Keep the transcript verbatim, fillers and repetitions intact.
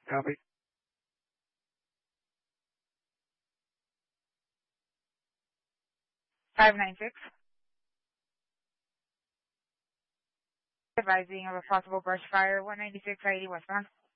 Copy. five nine six. Advising of a possible brush fire, one ninety-six I eighty westbound.